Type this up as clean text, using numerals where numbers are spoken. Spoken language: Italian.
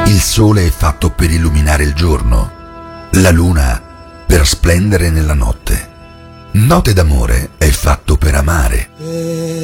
Il sole è fatto per illuminare il giorno, la luna per splendere nella notte. Note d'amore è fatto per amare.